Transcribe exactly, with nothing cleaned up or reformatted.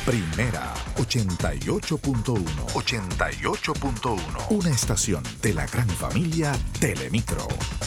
Primera ochenta y ocho punto uno. ochenta y ocho punto uno. Una estación de la gran familia Telemicro.